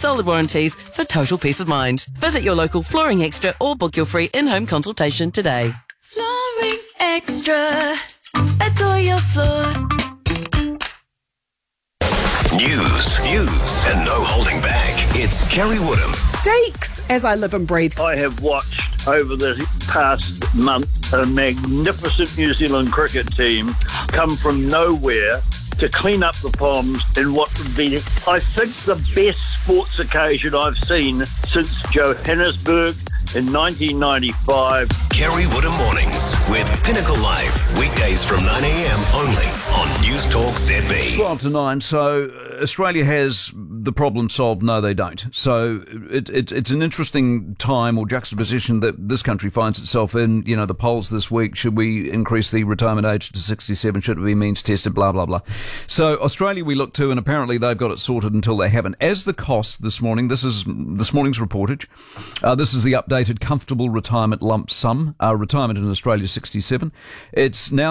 solid warranties for total peace of mind. Visit your local Flooring Extra or book your free in-home consultation today. Flooring Extra. Adore your floor. News, and no holding back. It's Kerry Woodham. Deeks, as I live and breathe. I have watched over the past month a magnificent New Zealand cricket team come from nowhere to clean up the ponds in what would be, I think, the best sports occasion I've seen since Johannesburg in 1995. Kerry Woodham Mornings with Pinnacle Live. Weekdays from 9am only on News Talk ZB. 12 to 9. So Australia has the problem solved? No, they don't. So it's an interesting time or juxtaposition that this country finds itself in. You know, the polls this week, should we increase the retirement age to 67? Should it be means tested? Blah, blah, blah. So Australia we look to, and apparently they've got it sorted until they haven't. As the cost this morning, this is this morning's reportage. This is the updated comfortable retirement lump sum. Retirement in Australia 67. It's now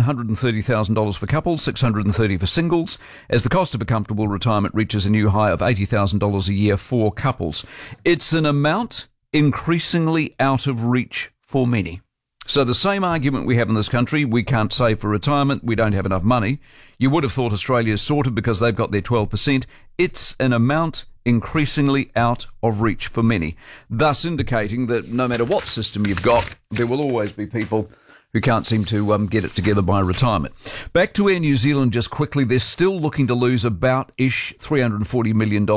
$730,000 for couples, $630,000 for singles, as the cost of a comfortable retirement reaches a new high of $80,000 a year for couples. It's an amount increasingly out of reach for many. So the same argument we have in this country, we can't save for retirement, we don't have enough money. You would have thought Australia's sorted because they've got their 12%. It's an amount increasingly out of reach for many, thus indicating that no matter what system you've got, there will always be people who can't seem to get it together by retirement. Back to Air New Zealand just quickly, they're still looking to lose about-ish $340 million.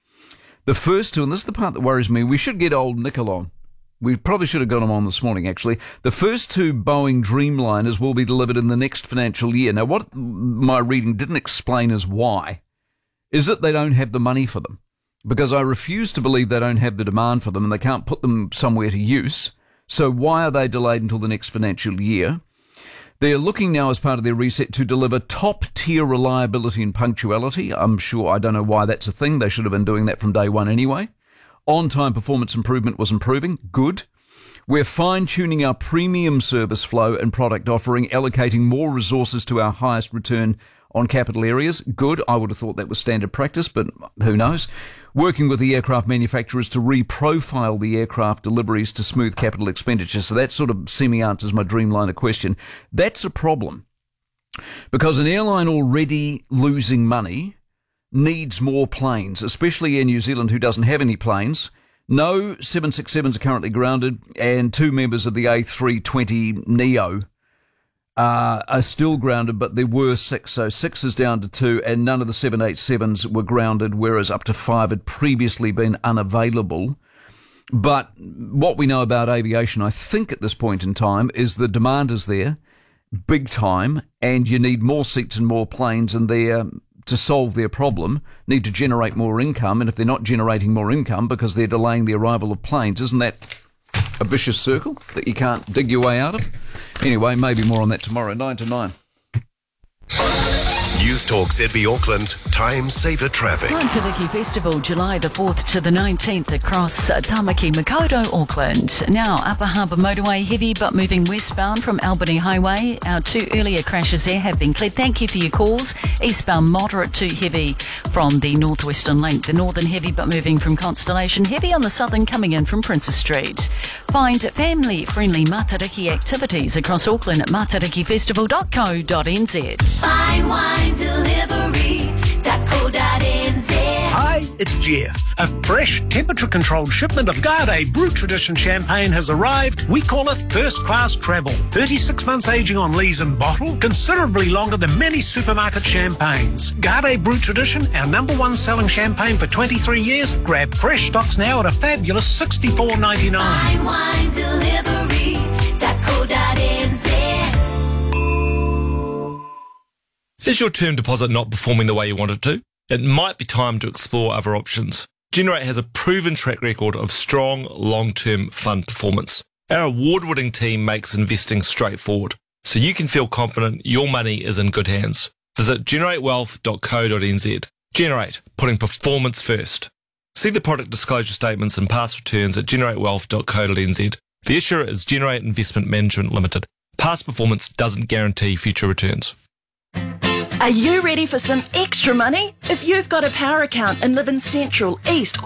The first two, and this is the part that worries me, we should get old Nickel on. We probably should have got him on this morning, actually. The first two Boeing Dreamliners will be delivered in the next financial year. Now, what my reading didn't explain is why. Is that they don't have the money for them? Because I refuse to believe they don't have the demand for them and they can't put them somewhere to use. So why are they delayed until the next financial year? They're looking now as part of their reset to deliver top-tier reliability and punctuality. I'm sure, I don't know why that's a thing. They should have been doing that from day one anyway. On-time performance improvement was improving. Good. We're fine-tuning our premium service flow and product offering, allocating more resources to our highest return on capital areas. Good. I would have thought that was standard practice, but who knows? Working with the aircraft manufacturers to re-profile the aircraft deliveries to smooth capital expenditure. So that sort of semi-answers my Dreamliner question. That's a problem because an airline already losing money needs more planes, especially Air New Zealand, who doesn't have any planes. No 767s are currently grounded, and two members of the A320neo are still grounded, but there were six. So six is down to two, and none of the 787s were grounded, whereas up to five had previously been unavailable. But what we know about aviation, I think at this point in time, is the demand is there, big time, and you need more seats and more planes, and they're to solve their problem, need to generate more income, and if they're not generating more income because they're delaying the arrival of planes, isn't that a vicious circle that you can't dig your way out of? Anyway, maybe more on that tomorrow, 9 to 9. News Talk ZB Auckland, time saver traffic. Matariki Festival, July the 4th to the 19th across Tamaki Makaurau, Auckland. Now, Upper Harbour Motorway, heavy but moving westbound from Albany Highway. Our two earlier crashes there have been cleared. Thank you for your calls. Eastbound, moderate to heavy from the Northwestern Link. The northern, heavy but moving from Constellation. Heavy on the southern, coming in from Princess Street. Find family-friendly Matariki activities across Auckland at matarikifestival.co.nz. Fine wine delivery.co.nz. Hi, it's Jeff. A fresh, temperature-controlled shipment of Garde Brut Tradition champagne has arrived. We call it first-class travel. 36 months aging on lees and bottle, considerably longer than many supermarket champagnes. Garde Brut Tradition, our #1 selling champagne for 23 years. Grab fresh stocks now at a fabulous $64.99. Fine wine delivery.co.nz. Is your term deposit not performing the way you want it to? It might be time to explore other options. Generate has a proven track record of strong, long-term fund performance. Our award-winning team makes investing straightforward, so you can feel confident your money is in good hands. Visit generatewealth.co.nz. Generate, putting performance first. See the product disclosure statements and past returns at generatewealth.co.nz. The issuer is Generate Investment Management Limited. Past performance doesn't guarantee future returns. Are you ready for some extra money? If you've got a power account and live in Central, East